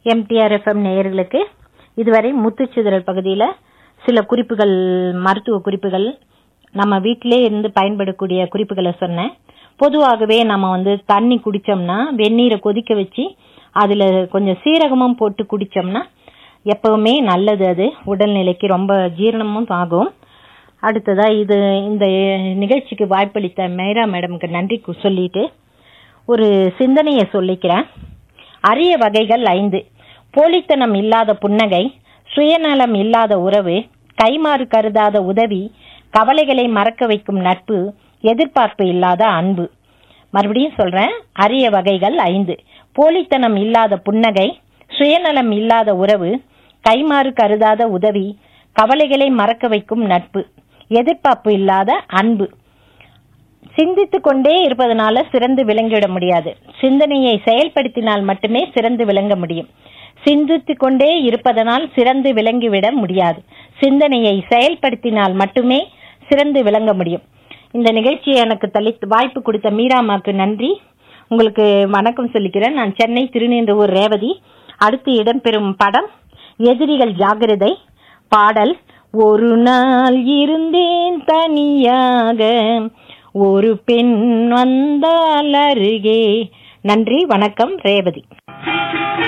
MTRFM நேயர்களுக்கு இதுவரை முத்துச்சிதறல் பகுதியில் சில குறிப்புகள், மருத்துவ குறிப்புகள், நம்ம வீட்டிலே இருந்து பயன்படக்கூடிய குறிப்புகளை சொன்னேன். பொதுவாகவே நம்ம தண்ணி குடிச்சோம்னா வெந்நீரை கொதிக்க வச்சு அதில் கொஞ்சம் சீரகமும் போட்டு குடிச்சோம்னா எப்பவுமே நல்லது. அது உடல்நிலைக்கு ரொம்ப ஜீரணமும் ஆகும். அடுத்ததா இந்த நிகழ்ச்சிக்கு வாய்ப்பளித்த மேரா மேடமுக்கு நன்றி சொல்லிட்டு ஒரு சிந்தனையை சொல்லிக்கிறேன். அரிய வகைகள் 5: போலித்தனம் இல்லாத புன்னகை, சுயநலம் இல்லாத உறவு, கைமாறு கருதாத உதவி, கவலைகளை மறக்க வைக்கும் நட்பு, எதிர்பார்ப்பு இல்லாத அன்பு. மறுபடியும் சொல்றேன். அரிய வகைகள் 5: போலித்தனம் இல்லாத புன்னகை, சுயநலம் இல்லாத உறவு, கைமாறு கருதாத உதவி, கவலைகளை மறக்க வைக்கும் நட்பு, எதிர்பார்ப்பு இல்லாத அன்பு. சிந்தித்துக் கொண்டே இருப்பதனால சிறந்து விளங்கிவிட முடியாது. சிந்தனையை செயல்படுத்தினால் மட்டுமே சிறந்து விளங்க முடியும். சிந்தித்துக் கொண்டே இருப்பதனால் சிறந்து விளங்கிவிட முடியாது. சிந்தனையை செயல்படுத்தினால் மட்டுமே சிறந்து விளங்க முடியும். இந்த நிகழ்ச்சியை எனக்கு வாய்ப்பு கொடுத்த மீராமாக்கு நன்றி. உங்களுக்கு வணக்கம் சொல்லிக்கிறேன். நான் சென்னை திருநீன்றவூர் ரேவதி. அடுத்து இடம்பெறும் படம் எதிரிகள் ஜாகிரதை. பாடல்: ஒரு நாள் இருந்தேன் தனியாக, ஒரு பெண் வந்தால் அருகே. நன்றி, வணக்கம். ரேவதி.